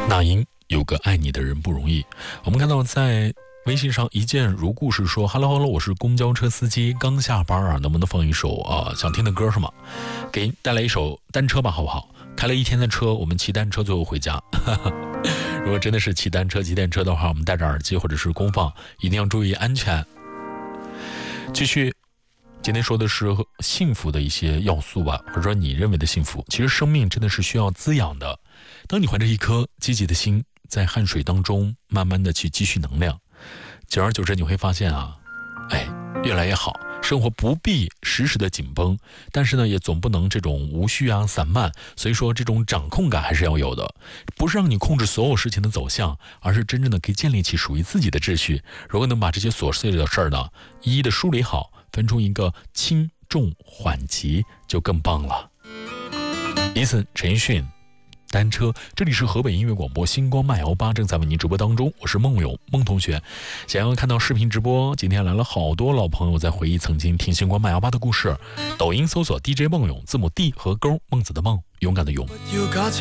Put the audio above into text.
那英有个爱你的人不容易。我们看到在微信上一见如故事说 Hello， 我是公交车司机，刚下班啊，能不能放一首想听的歌是吗？给带来一首单车吧好不好？开了一天的车，我们骑单车最后回家如果真的是骑单车骑电车的话，我们戴着耳机或者是公放，一定要注意安全。继续，今天说的是幸福的一些要素吧，或者说你认为的幸福。其实生命真的是需要滋养的，当你怀着一颗积极的心，在汗水当中慢慢的去积蓄能量，久而久之你会发现越来越好。生活不必时时的紧绷，但是呢也总不能这种无序散漫，所以说这种掌控感还是要有的，不是让你控制所有事情的走向，而是真正的可以建立起属于自己的秩序。如果能把这些琐碎的事儿呢一一的梳理好，分出一个轻重缓急，就更棒了。Eason 陈奕迅单车，这里是河北音乐广播星光漫摇吧，正在为您直播当中，我是梦勇孟同学。想要看到视频直播，今天来了好多老朋友在回忆曾经听星光漫摇吧的故事。抖音搜索 DJ 梦勇，字母 D 和勾，孟子的梦，勇敢的勇。